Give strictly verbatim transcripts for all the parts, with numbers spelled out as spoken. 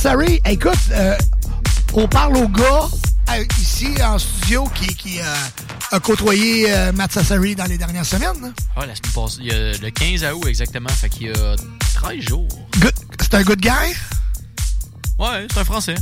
Sorry, écoute, euh, on parle au gars euh, ici en studio qui, qui euh, a côtoyé euh, Matt Sassari dans les dernières semaines. Ah, la semaine passée, il y a le quinze août exactement, fait qu'il y a treize jours. Good. C'est un good guy? Ouais, c'est un Français.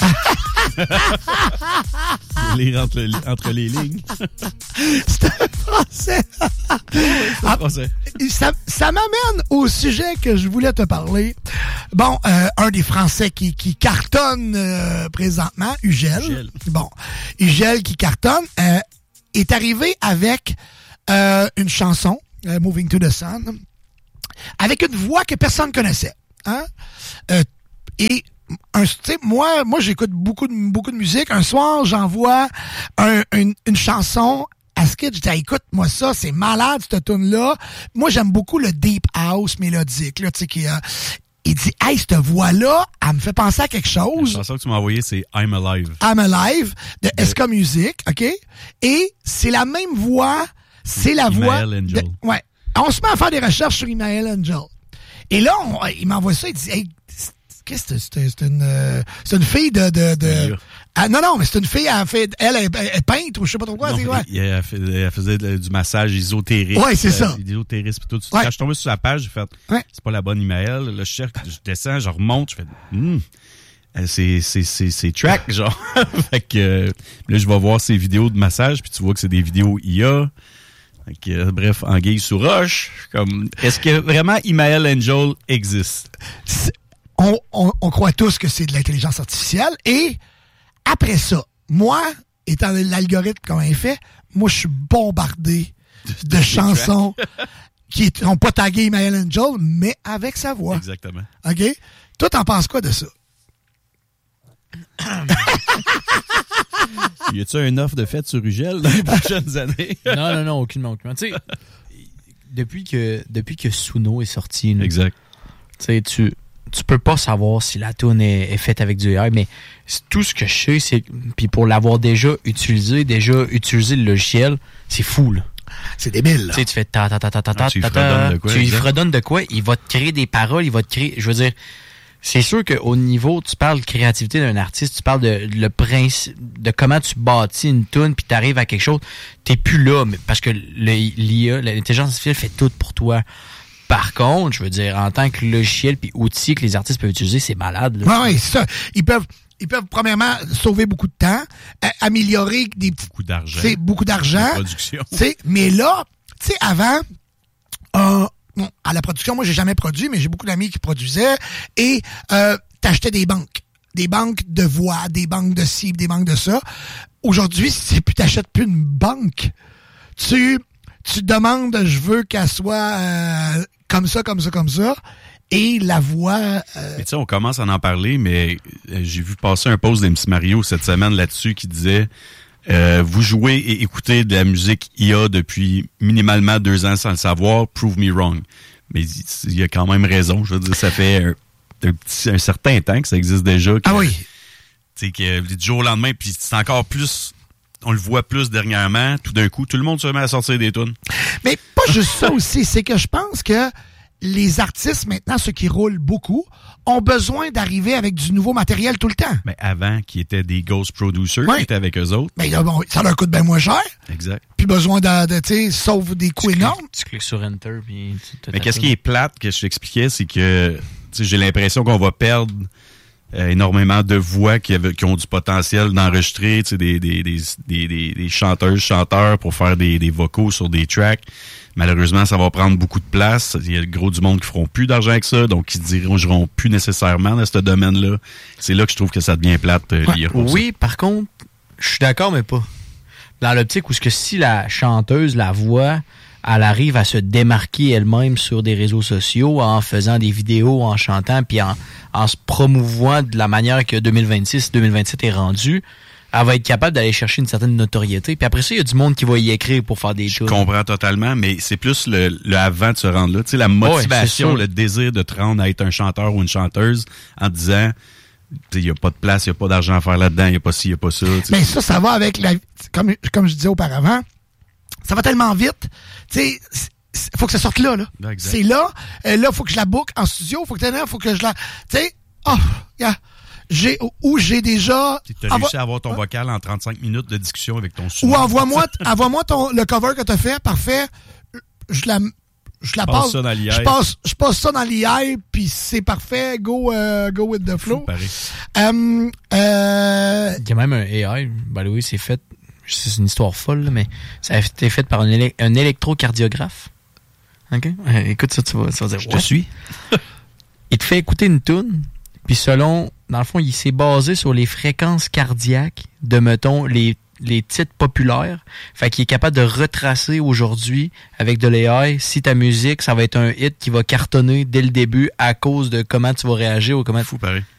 Lire entre, entre les lignes. C'est un Français. C'est un Français. Ça, ça m'amène au sujet que je voulais te parler. Bon, euh, un des Français qui, qui cartonne euh, présentement, Ugel. Ugel. Bon, Ugel qui cartonne euh, est arrivé avec euh, une chanson, euh, Moving to the Sun, avec une voix que personne connaissait. Hein? Euh, et un, tu sais, moi, moi, j'écoute beaucoup de, beaucoup de musique. Un soir, j'envoie un, une, une chanson à Skid. Je dis, hey, écoute-moi ça, c'est malade, cette tune-là. Moi, j'aime beaucoup le deep house mélodique, là, tu sais, qui a... Il dit, hey, cette voix-là, elle me fait penser à quelque chose. La chanson que tu m'as envoyée, c'est I'm Alive. I'm Alive, de Eska Music, OK? Et c'est la même voix, c'est la voix... Imael Angel. De, ouais. On se met à faire des recherches sur Imael Angel. Et là, on, il m'envoie ça, il dit, hey, qu'est-ce que c'est? C'est une, euh, c'est une fille de... de, de ah, non, non, mais c'est une fille, elle, fait, elle, elle, elle est peintre ou je sais pas trop quoi. Non, c'est quoi? Elle, elle, elle faisait du massage ésotérique. Ouais, c'est ça. L'ésotérisme et tout. Ouais. Quand je suis tombé sur la page, j'ai fait, ouais. c'est pas la bonne email. Là, je cherche, je descends, je remonte, je fais, hmm, c'est, c'est, c'est, c'est track, genre. Fait que, euh, là, je vais voir ces vidéos de massage, puis tu vois que c'est des vidéos I A. Fait que, euh, bref, anguille sous roche. Comme, est-ce que vraiment Imael Angel existe? On, on, on croit tous que c'est de l'intelligence artificielle. Et après ça, moi, étant l'algorithme comme il est fait, moi, je suis bombardé de, de chansons qui n'ont pas tagué Imael Angel, mais avec sa voix. Exactement. OK? Toi, t'en penses quoi de ça? Y a-tu un offre de fête sur Ugel dans les prochaines années? Non, non, non, aucunement, aucunement. Tu sais, depuis que, depuis que Suno est sorti, là, exact. Tu sais, tu... Tu peux pas savoir si la toune est, est faite avec du A I, mais tout ce que je sais, c'est puis pour l'avoir déjà utilisé, déjà utilisé le logiciel, c'est fou, là. C'est débile, là. Tu sais, tu fais ta ta ta ta ta ta, tu ta, lui fredonnes de quoi, tu lui fredonnes de quoi, il va te créer des paroles, il va te créer, je veux dire, c'est sûr qu'au niveau, tu parles de créativité d'un artiste, tu parles de le principe, de comment tu bâtis une toune, puis t'arrives à quelque chose, t'es plus là, mais parce que l'I A, l'intelligence artificielle fait tout pour toi. Par contre, je veux dire, en tant que logiciel puis outil que les artistes peuvent utiliser, c'est malade. Oui, oui, c'est ça. Ils peuvent, ils peuvent premièrement sauver beaucoup de temps, euh, améliorer des petits... Beaucoup d'argent. C'est beaucoup d'argent. De production. Mais là, tu sais, avant, euh, bon, à la production, moi, j'ai jamais produit, mais j'ai beaucoup d'amis qui produisaient. Et euh, t'achetais des banques. Des banques de voix, des banques de ci, des banques de ça. Aujourd'hui, c'est plus, t'achètes plus une banque. Tu... Tu demandes, je veux qu'elle soit euh, comme ça, comme ça, comme ça, et la voix... Euh... Mais tu sais, on commence à en parler, mais euh, j'ai vu passer un post d'M C Mario cette semaine là-dessus qui disait euh, vous jouez et écoutez de la musique I A depuis minimalement deux ans sans le savoir, prove me wrong. Mais il y a quand même raison. Je veux dire, ça fait un, un, petit, un certain temps que ça existe déjà. Que, ah oui. Tu sais, que du jour au lendemain, puis c'est encore plus... On le voit plus dernièrement, tout d'un coup, tout le monde se met à sortir des tunes. Mais pas juste ça aussi, c'est que je pense que les artistes, maintenant, ceux qui roulent beaucoup, ont besoin d'arriver avec du nouveau matériel tout le temps. Mais avant, qui étaient des ghost producers, ouais. qui étaient avec eux autres. Mais là, bon, ça leur coûte bien moins cher. Exact. Puis besoin de, de tu sais, sauf des coûts énormes. Tu cliques sur Enter, puis... Tu Mais qu'est-ce qui est plate que je t'expliquais, c'est que j'ai l'impression qu'on va perdre Euh, énormément de voix qui, avaient, qui ont du potentiel d'enregistrer, tu sais, des, des, des, des, des chanteuses, chanteurs pour faire des, des vocaux sur des tracks. Malheureusement, ça va prendre beaucoup de place. Il y a le gros du monde qui feront plus d'argent avec ça, donc qui dirigeront plus nécessairement dans ce domaine-là. C'est là que je trouve que ça devient plate, euh, l'I A. Oui, par contre, je suis d'accord, mais pas. Dans l'optique où ce que si la chanteuse, la voix, elle arrive à se démarquer elle-même sur des réseaux sociaux en faisant des vidéos, en chantant, puis en, en se promouvant de la manière que deux mille vingt-six deux mille vingt-sept est rendu, elle va être capable d'aller chercher une certaine notoriété. Puis après ça, il y a du monde qui va y écrire pour faire des choses. Je comprends totalement, mais c'est plus le, le avant de se rendre là. Tu sais, la motivation, ouais, le désir de te rendre à être un chanteur ou une chanteuse en disant... Il n'y a pas de place, il n'y a pas d'argent à faire là-dedans, il n'y a pas ci, il n'y a pas ça. T'sais. Mais ça, ça va avec la... Comme, comme je disais auparavant, ça va tellement vite. Tu sais, il faut que ça sorte là. là. C'est là. Euh, là, il faut que je la book en studio. Il faut que, faut que je la... Tu sais, oh, yeah. j'ai où j'ai déjà... Tu as réussi à avoir ton vocal en trente-cinq minutes de discussion avec ton Ou envoie-moi envoie-moi ton le cover que tu as fait, parfait. Je la je la passe, ça dans l'I A. je passe je passe ça dans l'I A puis c'est parfait, go uh, go with the flow. Um, euh, Il y a même un A I, by the way, c'est fait, c'est une histoire folle là, mais ça a été fait par un, élec- un électrocardiographe. OK? Euh, écoute ça, tu vas, tu vas dire, je te suis. Il te fait écouter une toune, puis selon, dans le fond, il s'est basé sur les fréquences cardiaques de, mettons, les, les titres populaires. Fait qu'il est capable de retracer aujourd'hui, avec de l'A I, si ta musique, ça va être un hit qui va cartonner dès le début à cause de comment tu vas réagir ou comment... Fou, pareil.